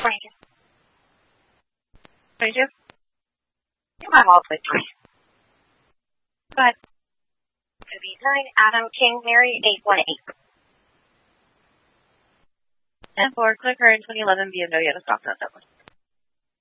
22? You might all play 3. Go ahead. It'll be 9, Adam, King, Mary, 818. And for Clicker in 2011 BMW, the stock note.